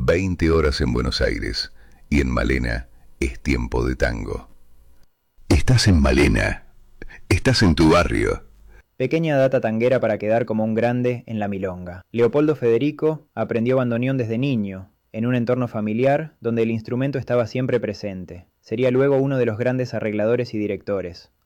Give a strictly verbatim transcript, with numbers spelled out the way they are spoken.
veinte horas en Buenos Aires y en Malena es tiempo de tango. Estás en Malena. Estás en tu barrio. Pequeña data tanguera para quedar como un grande en la milonga. Leopoldo Federico aprendió bandoneón desde niño, en un entorno familiar donde el instrumento estaba siempre presente. Sería luego uno de los grandes arregladores y directores.